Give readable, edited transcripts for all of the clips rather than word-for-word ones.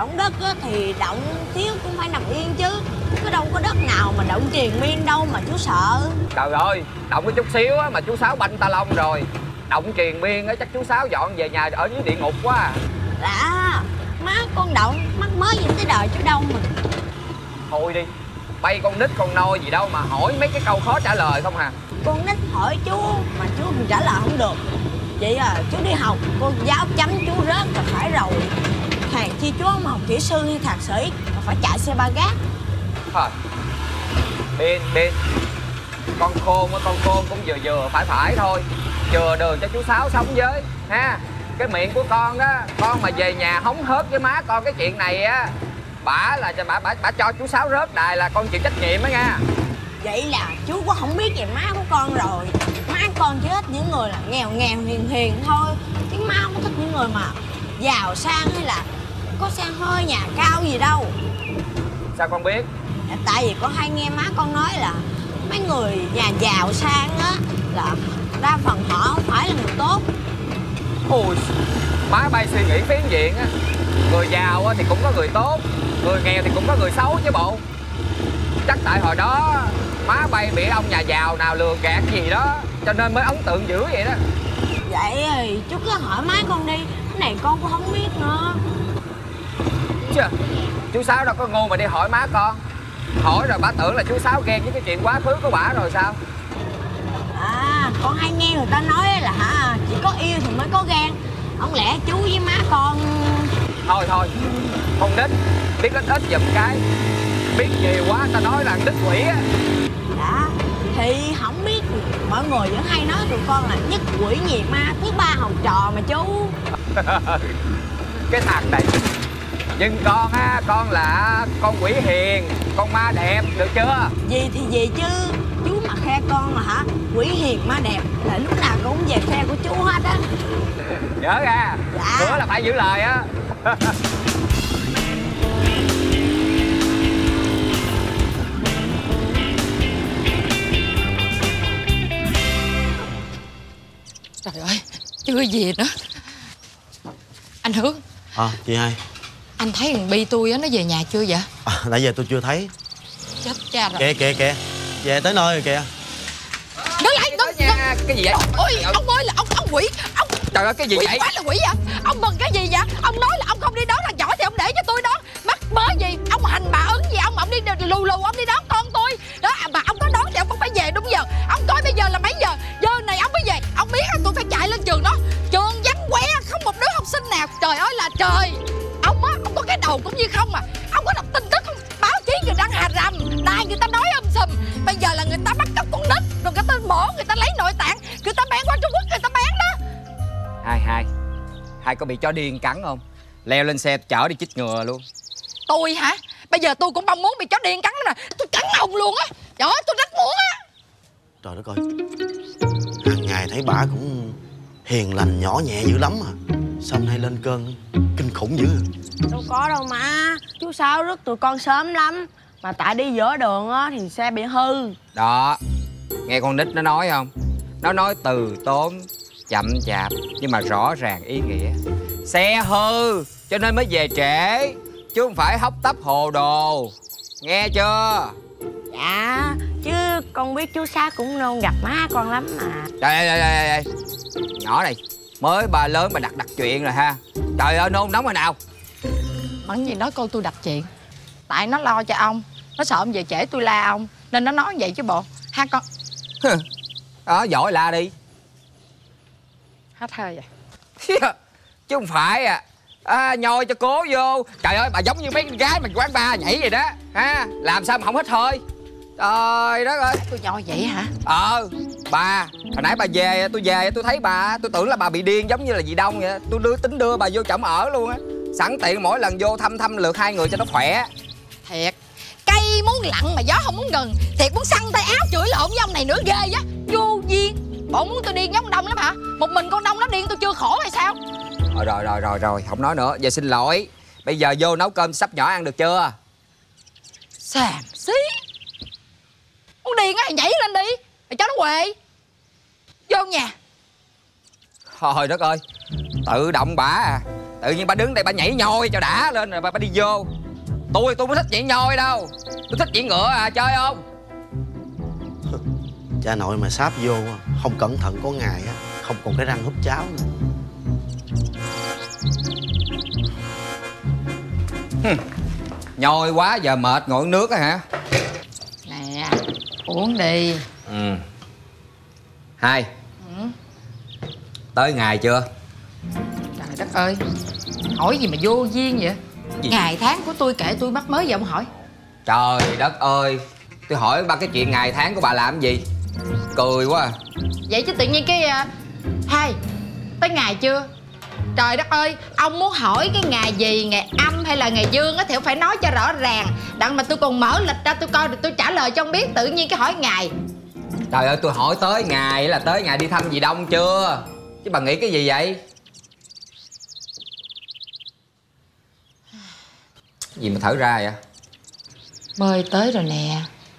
Động đất á, thì động thiếu cũng phải nằm yên chứ. Có đâu có đất nào mà động triền miên đâu mà chú sợ. Trời ơi, động cái chút xíu á mà chú Sáu banh ta lông rồi. Động triền miên á chắc chú Sáu dọn về nhà ở dưới địa ngục quá à. Dạ, má con Động mắc mới gì tới đời chú Đông mà. Thôi đi, bay con nít con nôi gì đâu mà hỏi mấy cái câu khó trả lời không hà. Con nít hỏi chú mà chú không trả lời không được. Vậy à, chú đi học, cô giáo chấm chú rớt là phải rồi. Hàng chi chú không học kỹ sư hay thạc sĩ mà phải chạy xe ba gác. Thôi, Bin, con khôn á, con khôn cũng vừa phải thôi. Chừa đường cho chú Sáu sống với ha. Cái miệng của con á, con mà về nhà hóng hớt với má con cái chuyện này á, bả cho chú Sáu rớt đài là con chịu trách nhiệm á nha. Vậy là chú cũng không biết về má của con rồi. Má con chỉ thích những người là nghèo hiền thôi, chứ má không có thích những người mà giàu sang hay là có xe hơi nhà cao gì đâu. Sao con biết? Tại vì con hay nghe má con nói là mấy người nhà giàu sang á là đa phần họ không phải là người tốt. Ôi, má bay suy nghĩ phiến diện á. Người giàu á thì cũng có người tốt, người nghèo thì cũng có người xấu chứ bộ. Chắc tại hồi đó má bay bị ông nhà giàu nào lừa gạt gì đó cho nên mới ấn tượng dữ vậy đó. Vậy thì chú cứ hỏi má con đi, cái này con cũng không biết nữa. Chứ chú Sáu đâu có ngu mà đi hỏi má con. Hỏi rồi bả tưởng là chú Sáu ghen với cái chuyện quá khứ của bả rồi sao. À, con hay nghe người ta nói là hả, chỉ có yêu thì mới có ghen. Không lẽ chú với má con... Thôi, con nít biết ít giùm cái. Biết nhiều quá ta nói là đích quỷ á. Dạ, thì không biết, mọi người vẫn hay nói tụi con là nhất quỷ nhì ma, thứ ba học trò mà chú. Cái thằng này. Nhưng con á, con là con quỷ hiền, con ma đẹp, được chưa? Gì thì gì chứ, chú mà khe con là hả, quỷ hiền ma đẹp là lúc nào cũng về phe của chú hết á. Nhớ ra, dạ. Hứa là phải giữ lời á. Trời ơi, chưa gì nữa. Anh Hướng. Chị hai. Anh thấy thằng Bi tôi á, nó về nhà chưa vậy? Nãy giờ tôi chưa thấy. Chết cha rồi. Kìa về tới nơi rồi kìa. Đứng lại, đứng nha. Cái gì vậy? Ôi, ông ơi là ông quỷ. Ông... Trời ơi, cái gì quỷ vậy? Quá là quỷ vậy. Ông mừng cái gì vậy? Ông nói là ông không đi đón thằng nhỏ thì ông để cho tôi đón. Mắc mớ gì? Ông hành bà ứng gì? Ông đi lù ông đi đón con tôi. Đó, mà ông có đón thì ông cũng phải về đúng giờ. Ông coi bây giờ là mấy giờ? Giờ này ông mới về. Ông biết là tôi phải chạy lên trường đó. Trường vắng que, không một đứa học sinh nào. Trời ơi là trời. Ông á, ông có cái đầu cũng như không à. Ông có đọc tin tức không? Báo chí người đang hà rầm, đài người ta nói sùm. Bây giờ là người ta bắt cóc con nít, rồi người ta mổ, người ta lấy nội tạng, người ta bán qua Trung Quốc, người ta bán đó. Hai có bị chó điên cắn không? Leo lên xe chở đi chích ngừa luôn. Tôi hả? Bây giờ tôi cũng mong muốn bị chó điên cắn lắm nè. Tôi cắn ông luôn á. Trời ơi, tôi rất muốn á. Trời đất ơi, hàng ngày thấy bả cũng hiền lành nhỏ nhẹ dữ lắm mà sao hôm nay lên cơn kinh khủng dữ. Đâu có đâu mà, chú Sáu rước tụi con sớm lắm. Mà tại đi giữa đường á thì xe bị hư. Đó, nghe con nít nó nói không? Nó nói từ tốn, chậm chạp nhưng mà rõ ràng ý nghĩa. Xe hư cho nên mới về trễ, chứ không phải hấp tấp hồ đồ. Nghe chưa? Dạ, chứ con biết chú Sáu cũng nôn gặp má con lắm mà. Trời, nhỏ này mới bà lớn mà đặt chuyện rồi ha. Trời ơi, nôn nóng rồi nào. Bẵng gì nói con tôi đặt chuyện. Tại nó lo cho ông. Nó sợ ông về trễ tôi la ông. Nên nó nói vậy chứ bộ. Ha con. Đó, giỏi la đi. Hết hơi vậy. Chứ không phải nhoi cho cố vô. Trời ơi, bà giống như mấy con gái mà quán bar nhảy vậy đó ha. Làm sao mà không hết hơi. Trời đất ơi. Tôi nhoi vậy hả? Bà hồi nãy bà về tôi thấy bà, tôi tưởng là bà bị điên giống như là dì Đông vậy. Tôi tính đưa bà vô trỏng ở luôn á. Sẵn tiện mỗi lần vô thăm lượt hai người cho nó khỏe. Thiệt, cây muốn lặn mà gió không muốn ngừng. Thiệt muốn xăng tay áo chửi lộn với ông này nữa ghê á. Vô duyên. Bộ muốn tôi điên giống Đông lắm hả? Một mình con Đông nó điên tôi chưa khổ hay sao? Rồi không nói nữa. Giờ xin lỗi. Bây giờ vô nấu cơm sắp nhỏ ăn được chưa? Xàm xí. Muốn điên á thì nhảy lên đi rồi cho nó quệ. Vô nhà. Trời đất ơi, tự động bả à. Tự nhiên bà đứng đây bà nhảy nhoi cho đã lên rồi bà đi vô. Tôi mới thích nhảy nhoi đâu. Tôi thích nhảy ngựa à, chơi không? Cha nội mà sáp vô không cẩn thận có ngày á không còn cái răng húp cháo nữa. Nhoi quá giờ mệt ngồi uống nước á hả? Nè, uống đi. Hai. Tới ngày chưa? Trời đất ơi, hỏi gì mà vô duyên vậy? Gì? Ngày tháng của tôi kể tôi mắc mới vậy ông hỏi. Trời đất ơi, tôi hỏi ba cái chuyện ngày tháng của bà làm gì? Cười quá à. Vậy chứ tự nhiên cái Hai, tới ngày chưa? Trời đất ơi, ông muốn hỏi cái ngày gì, ngày âm hay là ngày dương á thì ông phải nói cho rõ ràng. Đặng mà tôi còn mở lịch ra tôi coi rồi tôi trả lời cho ông biết. Tự nhiên cái hỏi ngày. Trời ơi, tôi hỏi tới ngày là tới ngày đi thăm dì Đông chưa? Chứ bà nghĩ cái gì vậy? Gì mà thở ra vậy? Bơi tới rồi nè.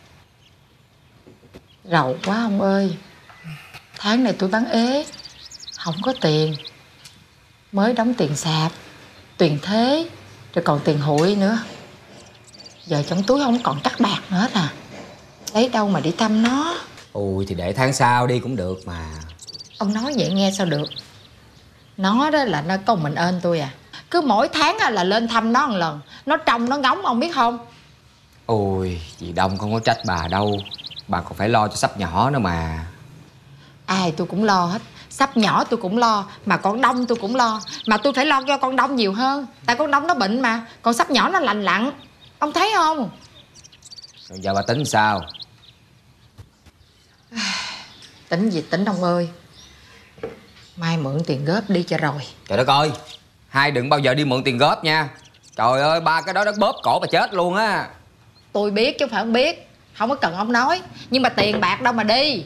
Rầu quá ông ơi. Tháng này tôi bán ế, không có tiền. Mới đóng tiền sạp, tiền thế, rồi còn tiền hụi nữa. Giờ trong túi không còn cắt bạc nữa hết à. Lấy đâu mà đi thăm nó. Ôi thì để tháng sau đi cũng được mà. Ông nói vậy nghe sao được. Nó đó là nó có mình ơn tôi à. Cứ mỗi tháng là lên thăm nó một lần. Nó trông nó ngóng ông biết không. Ôi, dì Đông không có trách bà đâu. Bà còn phải lo cho sắp nhỏ nữa mà. Ai tôi cũng lo hết. Sắp nhỏ tôi cũng lo, mà con Đông tôi cũng lo. Mà tôi phải lo cho con Đông nhiều hơn. Tại con Đông nó bệnh mà. Còn sắp nhỏ nó lành lặn. Ông thấy không? Rồi giờ bà tính sao? Tính gì tính ông ơi. Mai mượn tiền góp đi cho rồi. Trời đất ơi, Hai đừng bao giờ đi mượn tiền góp nha. Trời ơi, ba cái đó nó bóp cổ bà chết luôn á. Tôi biết chứ phải không biết. Không có cần ông nói. Nhưng mà tiền bạc đâu mà đi.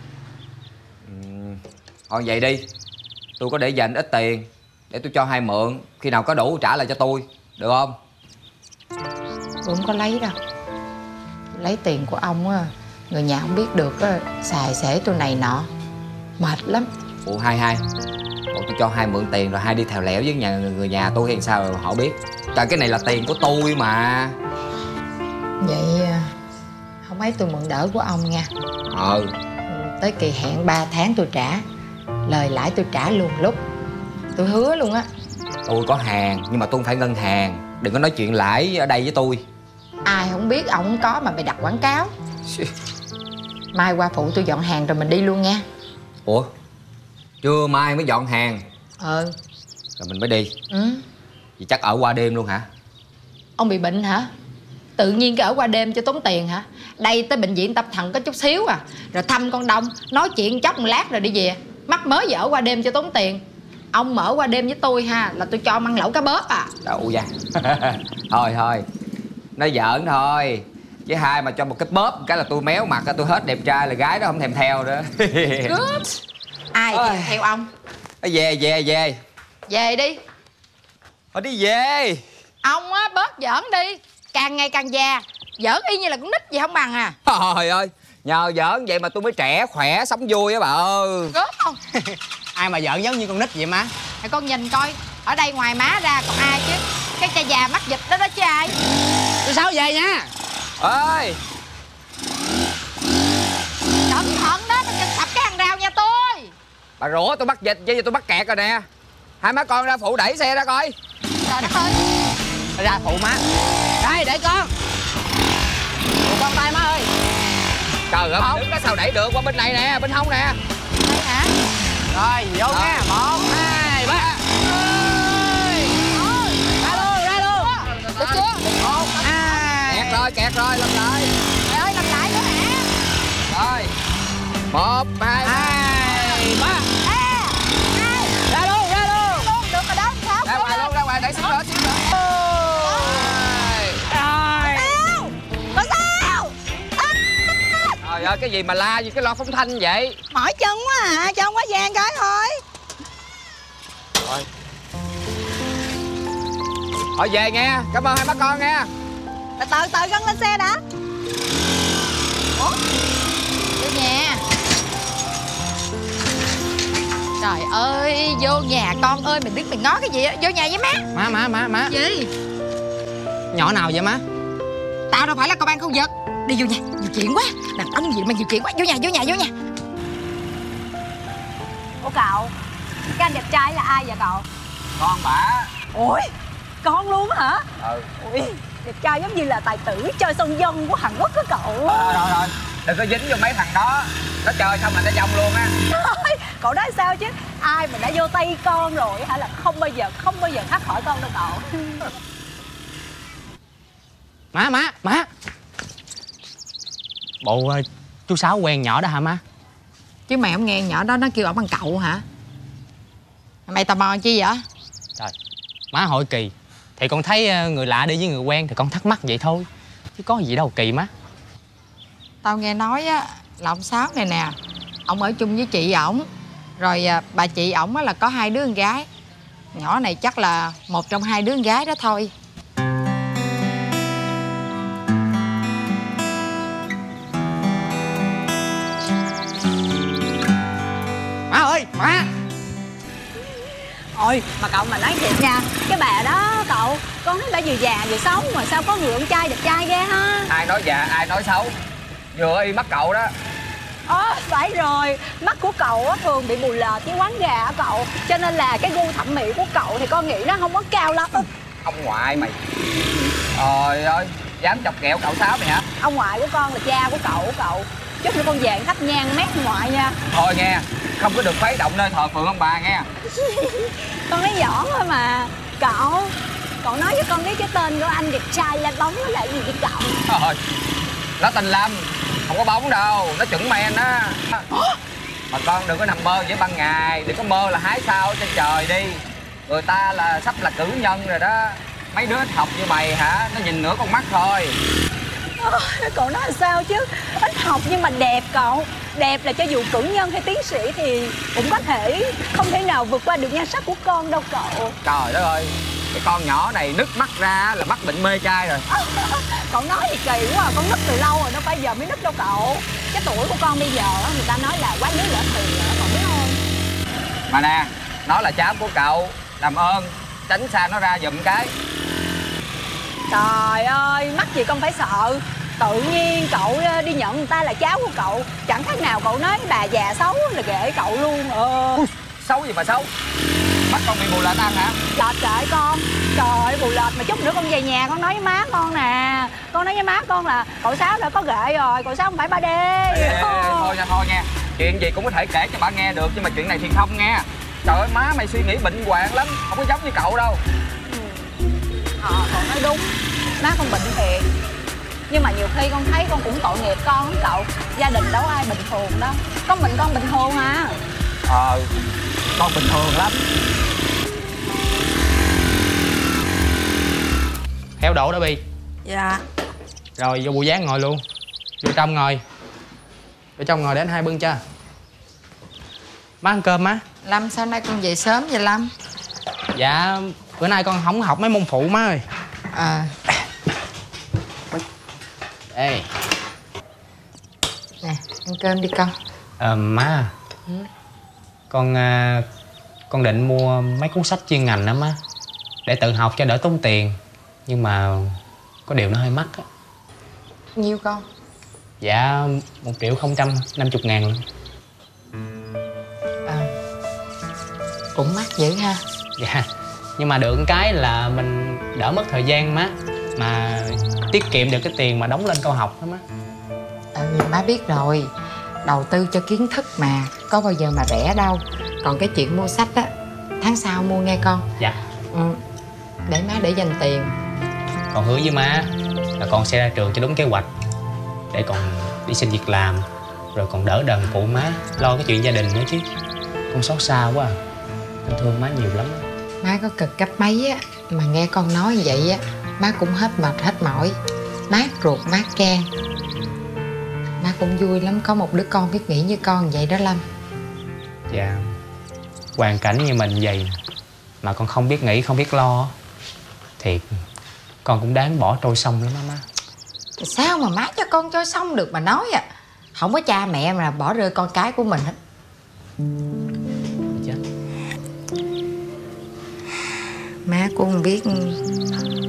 Thôi vậy đi, tôi có để dành ít tiền để tôi cho Hai mượn. Khi nào có đủ trả lại cho tôi, được không? Tôi không có lấy đâu. Tôi lấy tiền của ông á, người nhà không biết được á, xài xể tôi này nọ. Mệt lắm. Ủa Hai Ủa tôi cho Hai mượn tiền rồi Hai đi thèo lẻo với người nhà tôi hay sao họ biết? Trời cái này là tiền của tôi mà. Vậy không ấy tôi mượn đỡ của ông nha. Tới kỳ hẹn 3 tháng tôi trả. Lời lãi tôi trả luôn lúc. Tôi hứa luôn á. Tôi có hàng nhưng mà tôi không phải ngân hàng. Đừng có nói chuyện lãi ở đây với tôi. Ai không biết ông không có mà mày đặt quảng cáo. Mai qua phụ tôi dọn hàng rồi mình đi luôn nha. Ủa trưa mai mới dọn hàng Rồi mình mới đi. Vậy chắc ở qua đêm luôn hả? Ông bị bệnh hả? Tự nhiên cái ở qua đêm cho tốn tiền hả? Đây tới bệnh viện tâm thần có chút xíu à. Rồi thăm con Đông, nói chuyện chốc một lát rồi đi về. Mắc mới giờ ở qua đêm cho tốn tiền. Ông mở qua đêm với tôi ha, là tôi cho ông ăn lẩu cá bớp à. Đậu da. Thôi nói giỡn thôi. Với Hai mà cho một cái bóp cái là tôi méo mặt, tôi hết đẹp trai là gái đó không thèm theo nữa. Good. Ai thèm theo ông? Về Về đi. Thôi đi về. Ông á bớt giỡn đi. Càng ngày càng già. Giỡn y như là con nít gì không bằng à. Trời ơi, nhờ giỡn vậy mà tôi mới trẻ khỏe sống vui á bà ơi. Gớm không? Ai mà giỡn giống như con nít vậy má? Thì con nhìn coi, ở đây ngoài má ra còn ai chứ? Cái cha già mắc dịch đó đó chứ ai. Tôi Sáu về nha. Ơi Cẩn thận đó, đừng cho sập cái hàng rào nhà tôi. bà rủa tôi bắt dịch chứ tôi bắt kẹt rồi nè. Hai má con ra phụ đẩy xe ra coi. Trời đất ơi. Ra phụ má. Đây để con. Phụ con tay má ơi. Trời ơi đứng đó sao đẩy được, qua bên này nè, bên hông nè. Đây hả? Rồi vô nha. 1, 2, 3. Ra luôn. Được chưa? 1, 2. Kẹt rồi làm lại. Trời ơi làm lại nữa hả? Rồi 1, 2, 2, 3. Hai. Ra luôn. Luôn được rồi đó. Sao? ra ngoài đẩy xíu nữa. Rồi. Có sao? Trời ơi cái gì mà la gì cái lo phóng thanh vậy? Mỏi chân quá à, cho ông quá gian cái thôi. Thôi về nghe, cảm ơn hai má con nghe. Từ từ gân lên xe đã. Ủa? Vô nhà. Trời ơi, vô nhà con ơi, mày đứng mày ngó cái gì á? Vô nhà với má. Má. Gì? Nhỏ nào vậy má? Tao đâu phải là công an không vật. Đi vô nhà, nhiều chuyện quá. Đàn ông gì mà nhiều chuyện quá. Vô nhà. Ủa cậu, cái anh đẹp trai là ai vậy cậu? Con bả. Ủa, con luôn hả? Ừ. Ui, đẹp trai giống như là tài tử chơi sân dân của Hàn Quốc á cậu. Rồi đừng có dính vô mấy thằng đó, nó chơi xong là nó vong luôn á. Cậu nói sao chứ, ai mà đã vô tay con rồi hả là không bao giờ thoát khỏi con đâu cậu. Má. Bộ chú Sáu quen nhỏ đó hả má? Chứ mày không nghe nhỏ đó nó kêu ổng bằng cậu hả? Mày tò mò chi vậy? Trời, má hỏi kỳ. Thì con thấy người lạ đi với người quen thì con thắc mắc vậy thôi. Chứ có gì đâu kỳ má. Tao nghe nói á là ông Sáu này nè, ổng ở chung với chị ổng. Rồi bà chị ổng á là có 2 đứa con gái. Nhỏ này chắc là một trong 2 đứa con gái đó thôi. Má ơi, má. Ôi mà cậu mà nói thiệt nha, cái bà đó cậu, con thấy bà vừa già vừa xấu mà sao có người con trai đẹp trai ghê ha. Ai nói già ai nói xấu, vừa y mắt cậu đó. Phải rồi, mắt của cậu á thường bị mù lợt với quán gà á cậu, cho nên là cái gu thẩm mỹ của cậu thì con nghĩ nó không có cao lắm. Ông ngoại mày. Trời ơi, dám chọc ghẹo cậu Sáu mày hả? Ông ngoại của con là cha của cậu. Chút nữa con về thắp nhang mét ngoại nha. Thôi nghe, không có được khuấy động nơi thờ phượng ông bà nghe. Con nói giỡn thôi mà. Cậu nói với con biết cái tên của anh đẹp trai La Bóng là gì vậy cậu? Thôi, nó tên Lâm, không có bóng đâu, nó chuẩn men á. Mà con đừng có nằm mơ với ban ngày, đừng có mơ là hái sao trên trời đi. Người ta là sắp là cử nhân rồi đó. Mấy đứa ít học như mày hả, nó nhìn nửa con mắt thôi. Cậu nói sao chứ, ít học nhưng mà đẹp cậu. Đẹp là cho dù cử nhân hay tiến sĩ thì cũng có thể không thể nào vượt qua được nhan sắc của con đâu cậu. Trời đất ơi, cái con nhỏ này nứt mắt ra là mắc bệnh mê trai rồi. Cậu nói thì kỳ quá à, con nứt từ lâu rồi, đâu phải giờ mới nứt đâu cậu. Cái tuổi của con bây giờ người ta nói là quá lứa lỡ thì rồi, cậu biết không? Mà nè, nó là cháu của cậu, làm ơn tránh xa nó ra giùm cái. Trời ơi, mắc gì con phải sợ. Tự nhiên cậu đi nhận người ta là cháu của cậu, chẳng khác nào cậu nói bà già xấu là ghệ cậu luôn. Xấu gì mà xấu, mắt con bị mù lợt ăn hả? Lợt kệ con. Trời ơi, mù lợt mà chút nữa con về nhà con nói với má con nè. Con nói với má con là cậu Sáu đã có ghệ rồi, cậu Sáu không phải 3D. Thôi nha, chuyện gì cũng có thể kể cho bà nghe được, nhưng mà chuyện này thì không nghe. Trời ơi, má mày suy nghĩ bệnh hoạn lắm, không có giống như cậu đâu. Cậu nói đúng, má con bệnh thiệt. Nhưng mà nhiều khi con thấy con cũng tội nghiệp con lắm cậu. Gia đình đâu ai bình thường đâu, có mình con bình thường à. Con bình thường lắm. Heo đậu đó Bi. Dạ. Rồi vô bộ dáng ngồi luôn. Vô trong ngồi. Vô trong ngồi để anh hai bưng cho. Má ăn cơm má. Lâm sao nay con về sớm vậy Lâm? Dạ bữa nay con không học mấy môn phụ má ơi. Ê. Nè, ăn cơm đi con. Má. Con định mua mấy cuốn sách chuyên ngành đó má, để tự học cho đỡ tốn tiền. Nhưng mà có điều nó hơi mắc á. Nhiêu con? Dạ 1.050.000 luôn. Cũng mắc dữ ha. Dạ. Nhưng mà được cái là mình đỡ mất thời gian má, mà tiết kiệm được cái tiền mà đóng lên câu học đó má. Má biết rồi, đầu tư cho kiến thức mà, có bao giờ mà rẻ đâu. Còn cái chuyện mua sách á, tháng sau mua nghe con. Dạ. Để má để dành tiền. Con hứa với má là con sẽ ra trường cho đúng kế hoạch, để còn đi xin việc làm, rồi còn đỡ đần phụ má lo cái chuyện gia đình nữa chứ. Con xót xa quá à. Con thương má nhiều lắm. Má có cực cấp mấy á, mà nghe con nói như vậy á, má cũng hết mệt hết mỏi. Mát ruột mát gan. Má cũng vui lắm có một đứa con biết nghĩ như con vậy đó Lâm. Dạ. Hoàn cảnh như mình vậy mà con không biết nghĩ không biết lo, thiệt con cũng đáng bỏ trôi sông lắm á má. Sao mà má cho con trôi sông được mà nói à. Không có cha mẹ mà bỏ rơi con cái của mình hết. Chết. Má cũng không biết